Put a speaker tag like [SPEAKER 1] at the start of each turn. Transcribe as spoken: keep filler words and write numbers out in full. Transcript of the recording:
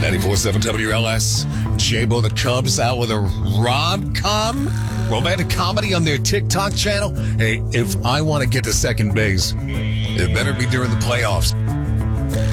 [SPEAKER 1] ninety-four point seven W L S. J-Bo the Cubs out with a rom-com romantic comedy on their TikTok channel. Hey, if I want to get to second base, it better be during the playoffs.